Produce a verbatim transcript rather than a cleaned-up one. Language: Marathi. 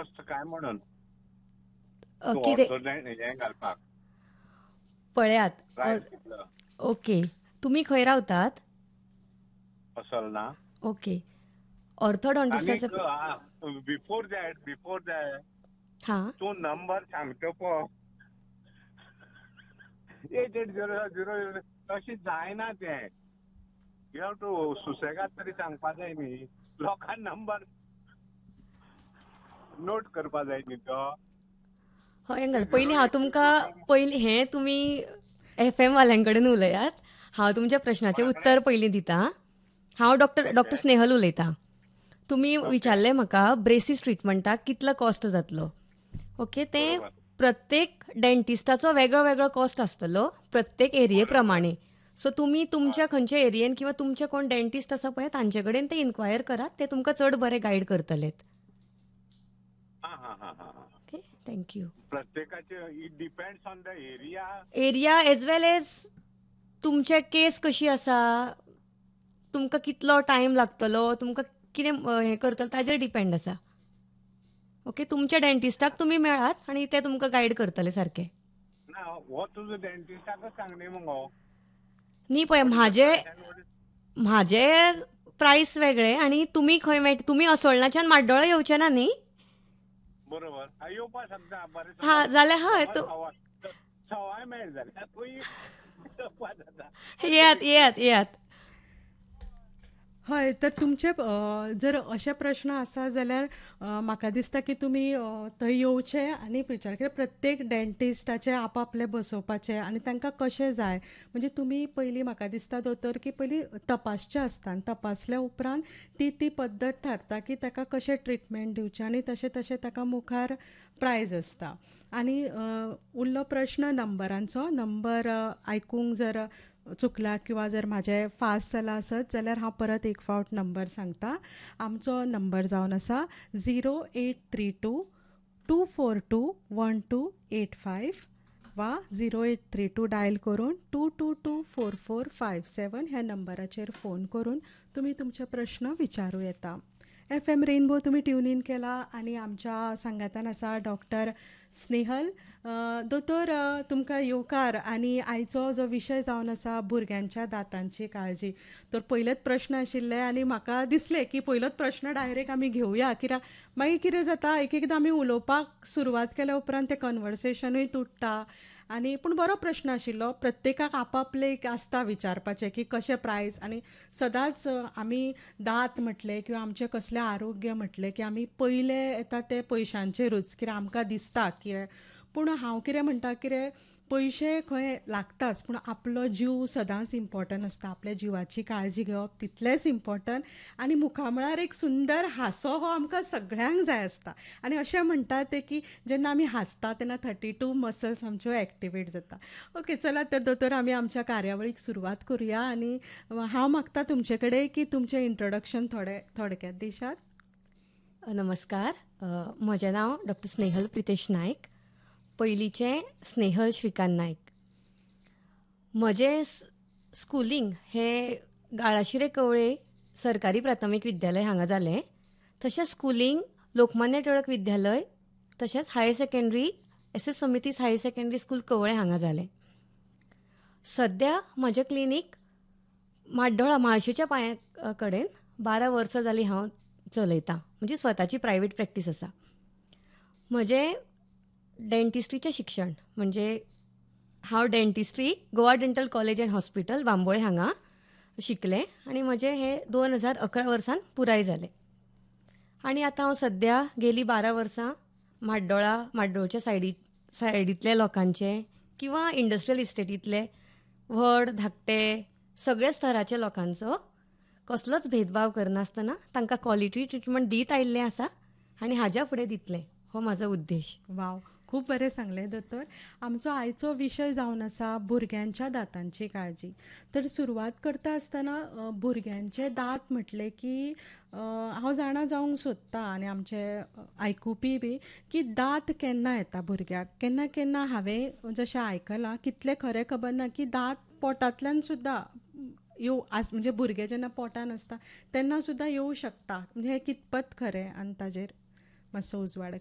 कॉस्ट काय म्हणून अ, तूं कितें ऑर्थोडॉन्ट हें घालपाक पळयात. अ, प्रायस कितलो ओके. तुमी खंय रावतात? असल ना ओके. ऑर्थोडॉन्टिस्टाचो आनीक बिफोर दॅट बिफोर दॅट हां. तूं नंबर सांगता पळय एट एट झिरो झिरो तशें जायना तें यू हॅव टू सुसेगाद तरी सांगपा जाय न्ही लोकांक नंबर नोट करपा जाय न्ही तो हय ते अंकल, पयलीं झिरो हांव एट टू तुमकां टू पयलीं हें तुमी एफ एम वाल्यांक कडेन उलयात. हांव तुमच्या प्रश्नाचें कोणा उत्तर कडेन पयलीं दितां. हांव डॉक्टर डॉक्टर ओके स्नेहल उलयतां. तुमी ओके विचारलें म्हाका ब्रेसीस ट्रिटमेंटाक कितलो कॉस्ट जातलो. ओके, तें बरोबर प्रत्येक डेंटिस्टाचो वेगळो वेगळो कॉस्ट आसतलो प्रत्येक एरिये बरोबर प्रमाणे. सो तुमी तुमच्या हय खंयच्या एरियेन किंवा तुमचे कोण डेंटिस्ट आसा पळय तांचे कडेन ते इन्क्वायर करात, ते तुमकां चड बरे गायड करतलेत. हां हां हां हां हां ओके, थँक्यू. प्रत्येकाचे it depends on the area area age well age तुमचे केस कशी आसा, तुमकां कितलो टायम लागतलो, तुमकां कितें अ, हें करतलो ताजेर डिपेंड आसा. ओके, तुमच्या डेंटिस्टाक तुमी मेळात आनी ते तुमकां गायड करतले सारके. ना हो तुजो डेंटिस्टाकच सांग न्ही मगो न्ही पळय, वॉट इज द म्हाजे प्रायस एंड वॉट इज म्हाजे प्रायस वेगळे आनी तुमी खंय मेळ तुमी असोळण्याच्यान माड्डोळा येवचे ना न्ही? बरोबर हांव येवपा शकता बरें हां, समज जाल्यार हय समज तूं सवाय सवाय मेळ जाल्यार खंय येवपा जाता अशें येयात विशय येयात येयात. हय, तर तुमचे अ, जर अशे प्रश्न आसा जाल्यार अ, म्हाका दिसता की तुमी अ, थंय येवचे आनी विचार कित्याक प्रत्येक डेंटिस्टाचे आपआपले बसोवपाचे आनी तांकां कशें जाय म्हणजे तुमी पयलीं म्हाका दिसता दोतोर की पयलीं तपासचें आसता आनी तपासल्या उपरांत ती ती पद्दत थारता की ताका कशें ट्रिटमेंट दिवचें आनी तशें तशें ताका मुखार प्रायज आसता. आनी अ, उरलो प्रश्न नंबरांचो नंबर अ, आयकूंक जर चुकला किंवा जर म्हाजें फास्ट जालां आसत जाल्यार हांव परत एक फावट नंबर सांगता. आमचो नंबर जावन आसा zero eight three to to four to one two eight five वा zero eight three to dial करून to to to four four five सेवन ह्या नंबराचेर फोन करून तुमी तुमचे प्रश्न विचारूं येता. एफ एम रेनबो तुमी ट्यून इन केला आनी आमच्या सांगातान आसा डॉक्टर स्नेहल. अ, दोतोर अ, तुमकां येवकार आनी आयचो जो विशय जावन आसा भुरग्यांच्या दांतांची काळजी. तर पयलेच प्रश्न आशिल्ले आनी म्हाका दिसलें की पयलोच प्रश्न डायरेक्ट आमी घेवया कित्याक मागीर कितें जाता एक एकदां आमी उलोवपाक सुरवात केल्या उपरांत तें कन्वर्सेशनूय तुट्टा आनी पूण बरो प्रश्न आशिल्लो. प्रत्येकाक आपआपले एक आसता विचारपाचें की कशें प्रायस आनी सदांच आमी दांत म्हटले किंवा आमचें कसलें आरोग्य म्हटलें की आमी पयले येता ते पयशांचेरूच कित्याक आमकां दिसता की पूण हांव कितें म्हणटा कितें पयशे खंय लागताच पूण आपलो जीव सदांच इम्पॉर्टंट आसता. आपल्या जिवाची काळजी घेवप तितलेंच इम्पॉर्टंट आनी मुखामळार एक सुंदर हांसो हो आमकां सगळ्यांक जाय आसता. आनी अशें म्हणटात ते की जेन्ना आमी हांसता तेन्ना थर्टी टू मसल्स आमच्यो एक्टिवेट जाता. ओके, चला तर दोतोर आमी आमच्या कार्यावळीक सुरवात करुया आनी हांव मागता तुमचे कडेन की तुमचें इंट्रोडक्शन थोडे थोडक्यात दिशात. नमस्कार. अ, म्हजें नांव डॉक्टर स्नेहल प्रितेश नायक. पयलींचें स्नेहल श्रीकांत नायक. म्हजें स्कुलींग हें गाळाशिरे कवळे सरकारी प्राथमीक विद्यालय हांगा जालें. तशेंच स्कुलींग लोकमान्य टिळक विद्यालय तशेंच higher secondary S S समितीस higher secondary school Kavale हांगा जालें. सद्या म्हजें क्लिनीक माड्डोळा म्हाळशेच्या पांया कडेन बारा वर्सां जालीं हांव चलयतां. म्हणजे स्वताची प्रायवेट प्रॅक्टीस आसा. म्हजें डेंटिस्ट्रीचें शिक्षण म्हणजे हांव dentistry Goa dental college end hospital Bambolim हांगा शिकलें आनी म्हजें हें दोन हजार अकरा वर्सान पुराय जालें. आनी आतां हांव सद्या गेलीं बारा वर्सां माड्डोळा माड्डोळच्या सायडी सायडींतल्या लोकांचें किंवा इंडस्ट्रियल इस्टेटींतले व्हड धाकटे सगळे स्तराच्या लोकांचो कसलोच भेदभाव करनासतना तांकां क्वॉलिटी ट्रिटमेंट दीत आयिल्लें आसा आनी हाज्या फुडें दितलें हो म्हजो उद्देश. वाव, खूब बरें सांगलें दोतोर. आमचो आयचो विशय जावन आसा भुरग्यांच्या दांतांची काळजी. तर सुरवात करता आसतना अ, भुरग्यांचे दांत म्हटले की अ, हांव जाणा जावंक सोदता आनी आमचे आयकुपी बी की दांत केन्ना येता भुरग्याक. केन्ना केन्ना हांवें जशें आयकलां कितलें खरें खबर ना की दांत पोटांतल्यान सुद्दां येव आस म्हणजे भुरगें जेन्ना पोटान आसता तेन्ना सुद्दां येवं शकता. म्हणजे हें कितपत खरें आनी ताजेर मातसो उजवाड